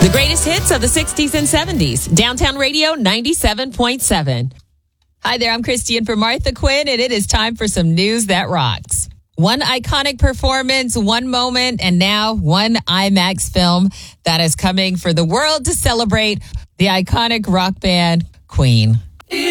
The greatest hits of the 60s and 70s. Downtown Radio 97.7. Hi there, I'm Christian for Martha Quinn, and it is time for some news that rocks. One iconic performance, one moment, and now one IMAX film that is coming for the world to celebrate the iconic rock band Queen.